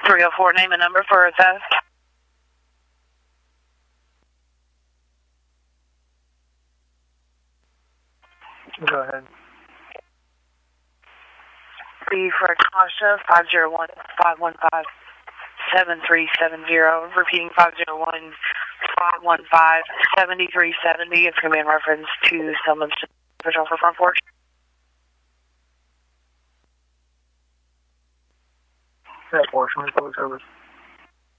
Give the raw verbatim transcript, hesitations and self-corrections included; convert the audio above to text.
three oh four, name and number for a theft. Go ahead. B for Tasha, five zero one, five one five, seven three seven zero. Repeating five zero one, five one five, seven three seven zero. It's going to be in reference to someone's patrol for front porch. That portion is public service.